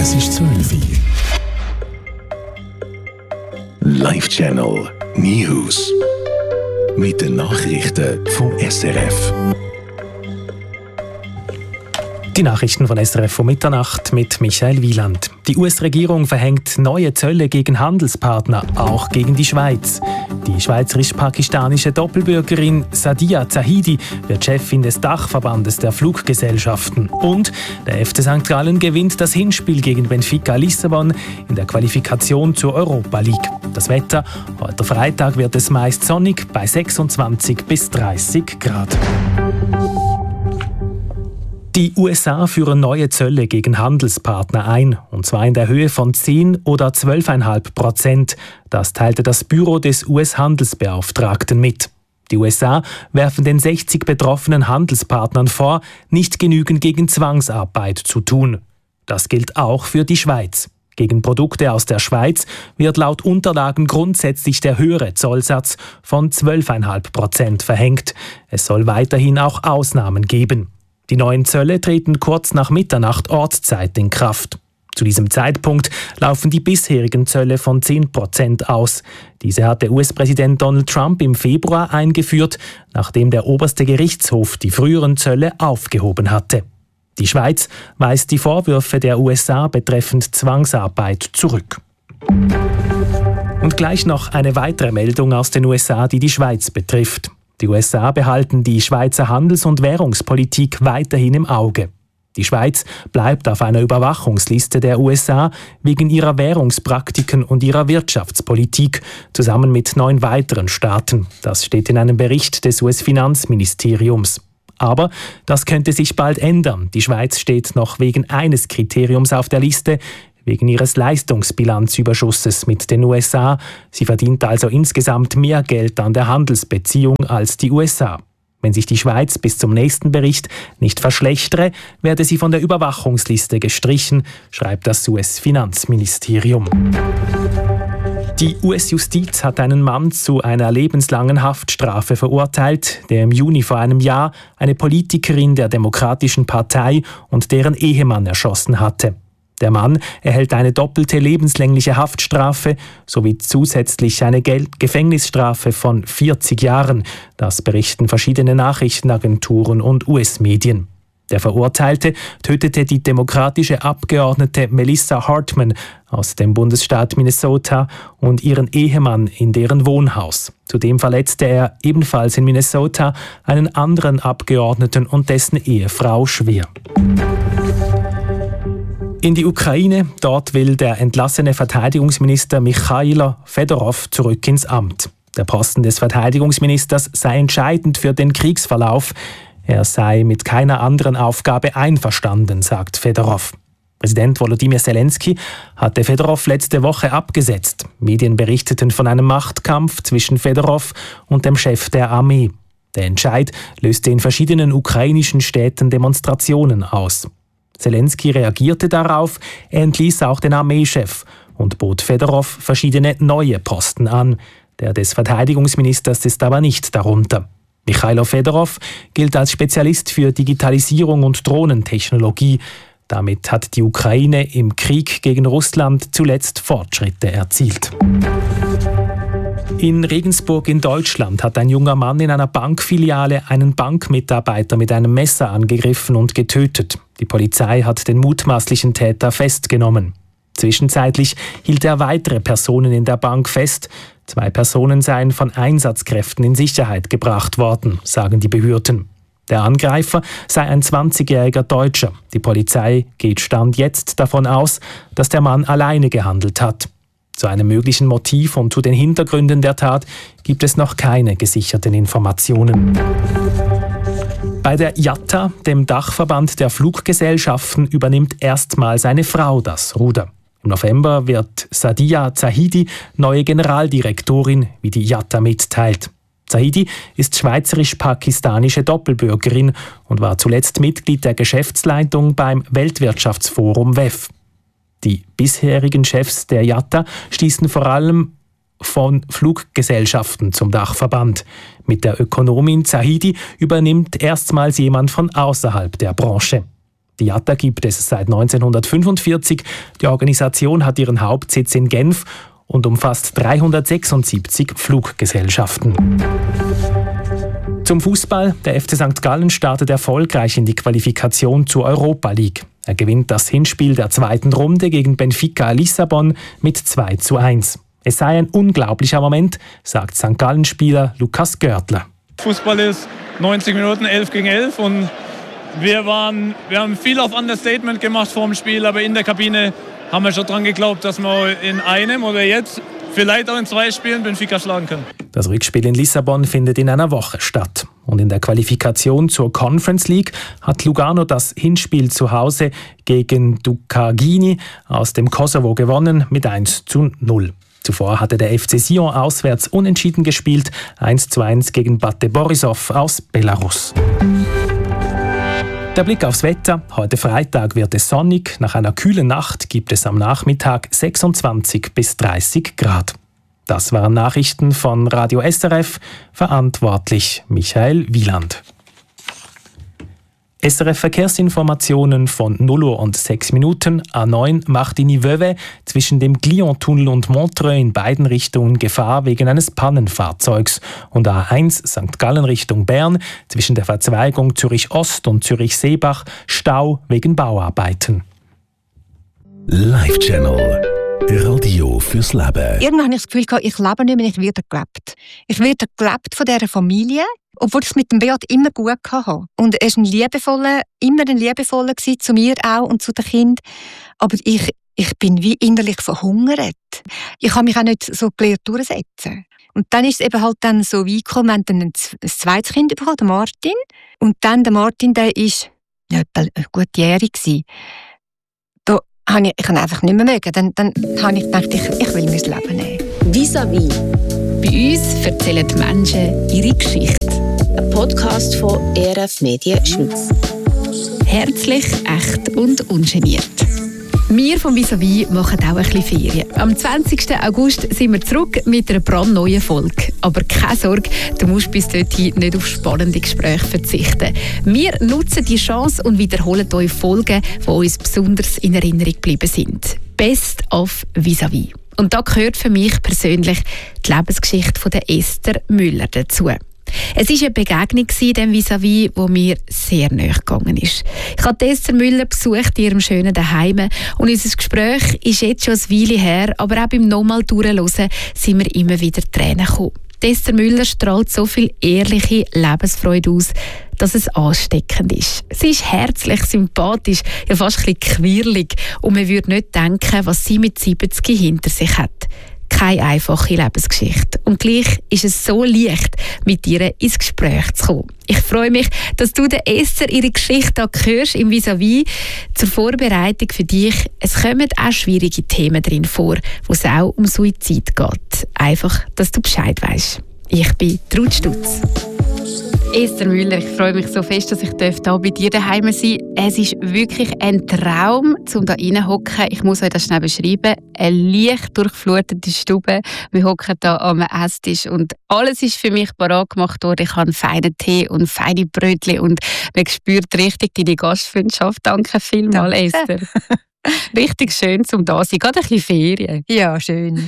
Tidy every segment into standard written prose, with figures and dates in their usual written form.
Es ist 12 Uhr. Live Channel News. Mit den Nachrichten vom SRF. Die Nachrichten von SRF um Mitternacht mit Michael Wieland. Die US-Regierung verhängt neue Zölle gegen Handelspartner, auch gegen die Schweiz. Die schweizerisch-pakistanische Doppelbürgerin Sadia Zahidi wird Chefin des Dachverbandes der Fluggesellschaften. Und der FC St. Gallen gewinnt das Hinspiel gegen Benfica Lissabon in der Qualifikation zur Europa League. Das Wetter: heute Freitag wird es meist sonnig bei 26 bis 30 Grad. Die USA führen neue Zölle gegen Handelspartner ein, und zwar in der Höhe von 10 oder 12,5%. Das teilte das Büro des US-Handelsbeauftragten mit. Die USA werfen den 60 betroffenen Handelspartnern vor, nicht genügend gegen Zwangsarbeit zu tun. Das gilt auch für die Schweiz. Gegen Produkte aus der Schweiz wird laut Unterlagen grundsätzlich der höhere Zollsatz von 12,5% verhängt. Es soll weiterhin auch Ausnahmen geben. Die neuen Zölle treten kurz nach Mitternacht Ortszeit in Kraft. Zu diesem Zeitpunkt laufen die bisherigen Zölle von 10% aus. Diese hat der US-Präsident Donald Trump im Februar eingeführt, nachdem der oberste Gerichtshof die früheren Zölle aufgehoben hatte. Die Schweiz weist die Vorwürfe der USA betreffend Zwangsarbeit zurück. Und gleich noch eine weitere Meldung aus den USA, die die Schweiz betrifft. Die USA behalten die Schweizer Handels- und Währungspolitik weiterhin im Auge. Die Schweiz bleibt auf einer Überwachungsliste der USA wegen ihrer Währungspraktiken und ihrer Wirtschaftspolitik, zusammen mit 9 weiteren Staaten. Das steht in einem Bericht des US-Finanzministeriums. Aber das könnte sich bald ändern. Die Schweiz steht noch wegen eines Kriteriums auf der Liste, wegen ihres Leistungsbilanzüberschusses mit den USA. Sie verdient also insgesamt mehr Geld an der Handelsbeziehung als die USA. Wenn sich die Schweiz bis zum nächsten Bericht nicht verschlechtere, werde sie von der Überwachungsliste gestrichen, schreibt das US-Finanzministerium. Die US-Justiz hat einen Mann zu einer lebenslangen Haftstrafe verurteilt, der im Juni vor einem Jahr eine Politikerin der Demokratischen Partei und deren Ehemann erschossen hatte. Der Mann erhält eine doppelte lebenslängliche Haftstrafe sowie zusätzlich eine Gefängnisstrafe von 40 Jahren. Das berichten verschiedene Nachrichtenagenturen und US-Medien. Der Verurteilte tötete die demokratische Abgeordnete Melissa Hartman aus dem Bundesstaat Minnesota und ihren Ehemann in deren Wohnhaus. Zudem verletzte er ebenfalls in Minnesota einen anderen Abgeordneten und dessen Ehefrau schwer. In die Ukraine, dort will der entlassene Verteidigungsminister Michailo Fedorov zurück ins Amt. Der Posten des Verteidigungsministers sei entscheidend für den Kriegsverlauf. Er sei mit keiner anderen Aufgabe einverstanden, sagt Fedorov. Präsident Volodymyr Zelensky hatte Fedorov letzte Woche abgesetzt. Medien berichteten von einem Machtkampf zwischen Fedorov und dem Chef der Armee. Der Entscheid löste in verschiedenen ukrainischen Städten Demonstrationen aus. Zelensky reagierte darauf, er entließ auch den Armeechef und bot Fedorov verschiedene neue Posten an. Der des Verteidigungsministers ist aber nicht darunter. Michailo Fedorov gilt als Spezialist für Digitalisierung und Drohnentechnologie. Damit hat die Ukraine im Krieg gegen Russland zuletzt Fortschritte erzielt. In Regensburg in Deutschland hat ein junger Mann in einer Bankfiliale einen Bankmitarbeiter mit einem Messer angegriffen und getötet. Die Polizei hat den mutmaßlichen Täter festgenommen. Zwischenzeitlich hielt er weitere Personen in der Bank fest. 2 Personen seien von Einsatzkräften in Sicherheit gebracht worden, sagen die Behörden. Der Angreifer sei ein 20-jähriger Deutscher. Die Polizei geht Stand jetzt davon aus, dass der Mann alleine gehandelt hat. Zu einem möglichen Motiv und zu den Hintergründen der Tat gibt es noch keine gesicherten Informationen. Bei der IATA, dem Dachverband der Fluggesellschaften, übernimmt erstmals eine Frau das Ruder. Im November wird Sadia Zahidi neue Generaldirektorin, wie die IATA mitteilt. Zahidi ist schweizerisch-pakistanische Doppelbürgerin und war zuletzt Mitglied der Geschäftsleitung beim Weltwirtschaftsforum WEF. Die bisherigen Chefs der IATA stießen vor allem von Fluggesellschaften zum Dachverband. Mit der Ökonomin Zahidi übernimmt erstmals jemand von außerhalb der Branche. Die IATA gibt es seit 1945. Die Organisation hat ihren Hauptsitz in Genf und umfasst 376 Fluggesellschaften. Zum Fußball. Der FC St. Gallen startet erfolgreich in die Qualifikation zur Europa League. Er gewinnt das Hinspiel der zweiten Runde gegen Benfica Lissabon mit 2:1. Es sei ein unglaublicher Moment, sagt St. Gallen-Spieler Lukas Görtler. Fußball ist 90 Minuten 11 gegen 11 und wir haben viel auf Understatement gemacht vor dem Spiel, aber in der Kabine haben wir schon dran geglaubt, dass wir in einem oder jetzt vielleicht auch in 2 Spielen Benfica schlagen können. Das Rückspiel in Lissabon findet in einer Woche statt. Und in der Qualifikation zur Conference League hat Lugano das Hinspiel zu Hause gegen Ducagini aus dem Kosovo gewonnen mit 1:0. Zuvor hatte der FC Sion auswärts unentschieden gespielt, 1:1 gegen Bate Borisov aus Belarus. Der Blick aufs Wetter. Heute Freitag wird es sonnig. Nach einer kühlen Nacht gibt es am Nachmittag 26 bis 30 Grad. Das waren Nachrichten von Radio SRF. Verantwortlich Michael Wieland. SRF Verkehrsinformationen von 0:06 A9 Martigny-Vevey zwischen dem Glion-Tunnel und Montreux in beiden Richtungen Gefahr wegen eines Pannenfahrzeugs. Und A1 St. Gallen Richtung Bern zwischen der Verzweigung Zürich-Ost und Zürich-Seebach Stau wegen Bauarbeiten. Live Channel. Radio fürs Leben. Irgendwann hatte ich das Gefühl, ich lebe nicht mehr, ich werde gelebt. Ich werde gelebt von dieser Familie, obwohl ich es mit dem Beat immer gut hatte. Und er war immer ein liebevoller zu mir auch und zu den Kindern. Aber ich bin wie innerlich verhungert. Ich habe mich auch nicht so gelernt durchsetzen. Und dann ist es eben halt dann so weit gekommen, wir haben dann ein zweites Kind bekommen, den Martin. Und dann der Martin, der war etwa gutjährig. Ich kann einfach nicht mehr mögen. Dann habe ich gedacht, ich will mein Leben nehmen. Vis-à-vis. Bei uns erzählen die Menschen ihre Geschichte. Ein Podcast von ERF Medien Schweiz. Herzlich, echt und ungeniert. Wir vom Vis-à-vis machen auch ein bisschen Ferien. Am 20. August sind wir zurück mit einer brandneuen Folge. Aber keine Sorge, du musst bis dorthin nicht auf spannende Gespräche verzichten. Wir nutzen die Chance und wiederholen euch Folgen, die uns besonders in Erinnerung geblieben sind. Best of Vis-à-vis. Und da gehört für mich persönlich die Lebensgeschichte von der Esther Müller dazu. Es war eine Begegnung in diesem Vis-à-vis, die mir sehr nahe gegangen ist. Ich habe Esther Müller besucht in ihrem schönen Zuhause und unser Gespräch ist jetzt schon eine Weile her, aber auch beim nochmal durchhören sind mir immer wieder Tränen gekommen. Esther Müller strahlt so viel ehrliche Lebensfreude aus, dass es ansteckend ist. Sie ist herzlich, sympathisch, ja fast ein bisschen quirlig und man würde nicht denken, was sie mit 70 hinter sich hat. Keine einfache Lebensgeschichte. Und gleich ist es so leicht, mit ihr ins Gespräch zu kommen. Ich freue mich, dass du der Esther ihre Geschichte hörst im Vis-à-vis. Zur Vorbereitung für dich. Es kommen auch schwierige Themen drin vor, wo es auch um Suizid geht. Einfach, dass du Bescheid weisst. Ich bin Trud Stutz. Esther Müller, ich freue mich so fest, dass ich hier bei dir daheim sein darf. Es ist wirklich ein Traum, um hier reinzuhocken. Ich muss euch das schnell beschreiben. Eine leicht durchflutete Stube. Wir hocken hier am Esstisch und alles ist für mich parat gemacht worden. Ich habe einen feinen Tee und feine Brötchen und man spürt richtig deine Gastfreundschaft. Danke vielmals, Esther. Richtig schön, um da zu sein. Gerade ein bisschen Ferien. Ja, schön.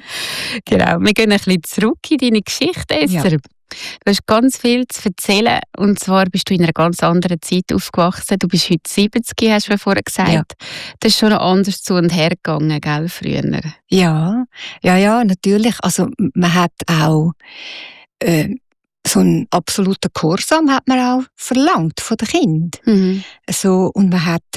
Genau. Wir gehen ein bisschen zurück in deine Geschichte, Esther. Ja. Du hast ganz viel zu erzählen. Und zwar bist du in einer ganz anderen Zeit aufgewachsen. Du bist heute 70, hast du mir vorher gesagt. Ja. Das ist schon noch anders zu und her gegangen, gell, früher? Ja, natürlich. Also man hat auch so einen absoluten Gehorsam hat man auch verlangt von den Kindern. Mhm. So, und man hat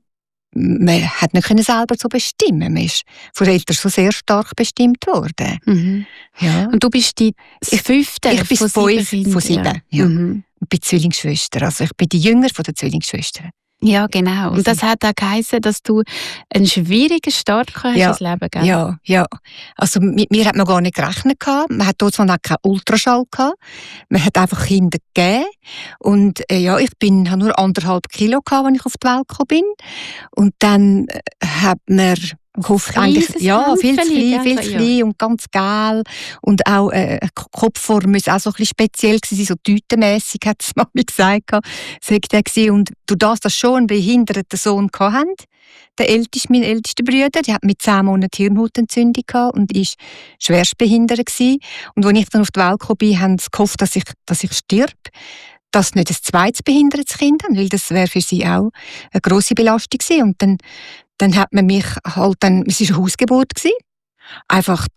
nicht selber so bestimmen. Man ist von den Eltern so sehr stark bestimmt worden. Mhm. Ja. Und du bist die Fünfte ich bin von 5 von 7. Ja. Mhm. Ich bin Zwillingsschwester. Also ich bin die Jüngere von den Zwillingsschwestern. Ja, genau. Und das hat auch geheißen, dass du einen schwierigen Start hast ins Leben, gell? Ja. Also mit mir hat man gar nicht gerechnet. Man hat dort noch keinen Ultraschall gehabt. Man hat einfach Kinder gegeben. Und ich habe nur 1,5 Kilo gehabt, als ich auf die Welt gekommen bin. Und dann hat man Gehofft eigentlich, ja, viel zu klein, viel zu ja. klein und ganz gel. Und auch Kopfform muss auch so ein bisschen speziell gewesen sein, so tütenmässig, hat es Mami gesagt. Sagt er gewesen. Und durch das schon einen behinderten Sohn hatten, mein ältester Bruder, der hat mit 10 Monaten Hirnhautentzündung gehabt und ist schwerstbehindert gewesen. Und als ich dann auf die Welt gekommen bin, haben sie gehofft, dass ich sterbe. Dass sie nicht ein zweites behindertes Kind haben, weil das wäre für sie auch eine grosse Belastung gewesen. Und dann hat man mich halt es war eine Hausgeburt gewesen, einfach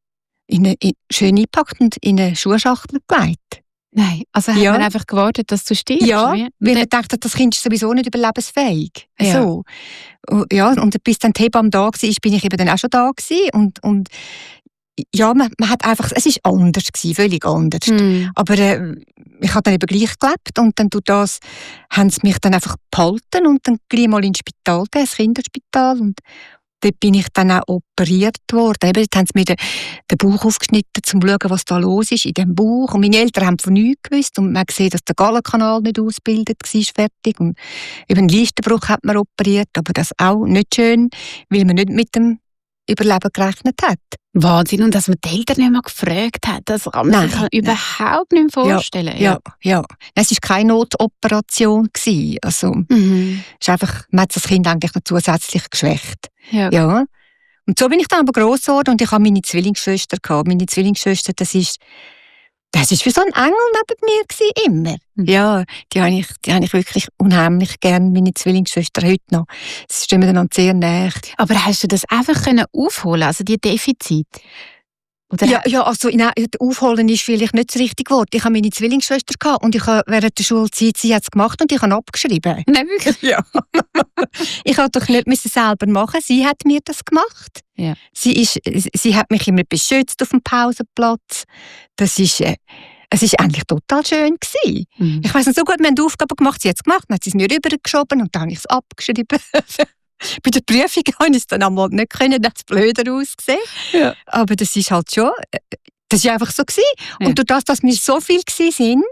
schön eingepackt und in eine Schuhschachtel gelegt. Nein, also hat man einfach gewartet, dass du stirbst? Ja, wie? weil man dachte, das Kind ist sowieso nicht überlebensfähig. Ja. So. Ja, und bis dann die Hebamme da war, bin ich eben dann auch schon da gewesen. Und ja, man hat einfach, es war anders gewesen, völlig anders. Aber ich habe dann eben gleich gelebt und dann durch das haben sie mich dann einfach behalten und dann gleich mal ins Spital gegeben, ins Kinderspital, und dort bin ich dann auch operiert worden. Eben, dort haben sie mir den Bauch aufgeschnitten, um zu schauen, was da los ist in dem Bauch. Und meine Eltern haben von nichts gewusst und man hat gesehen, dass der Gallenkanal nicht ausgebildet war, fertig. Und eben einen Leistenbruch hat man operiert, aber das auch nicht schön, weil man nicht mit dem Überleben gerechnet hat. Wahnsinn, und dass man die Eltern nicht mal gefragt hat, das kann man sich überhaupt nicht mehr vorstellen. Ja. Es war keine Notoperation gewesen. Also, ist einfach, man hat das Kind eigentlich noch zusätzlich geschwächt. Ja. Und so bin ich dann aber gross geworden und ich hatte meine Zwillingsschwester gehabt. Meine Zwillingsschwester, das ist wie so ein Engel neben mir gewesen, immer. Ja, die habe ich wirklich unheimlich gern, meine Zwillingsschwester, heute noch. Sie stehen mir dann sehr nahe. Aber hast du das einfach aufholen, also die Defizit? Oder? Ja, also aufholen ist vielleicht nicht das richtige Wort. Ich habe meine Zwillingsschwester gehabt und ich habe während der Schulzeit, sie hat es gemacht und ich habe abgeschrieben. Nein, wirklich? Ja. Ich musste doch nicht selber machen, sie hat mir das gemacht. Ja. Sie hat mich immer beschützt auf dem Pausenplatz. Es war eigentlich total schön gewesen. Ich weiss noch so gut, wir haben die Aufgabe gemacht, sie hat es gemacht, dann hat sie es mir rübergeschoben und dann habe ich es abgeschrieben. Bei der Prüfung konnte ich es dann einmal nicht können, dann hat es blöder ausgesehen. Ja. Aber das ist halt schon, das war einfach so gewesen. Und durch das, dass wir so viel waren,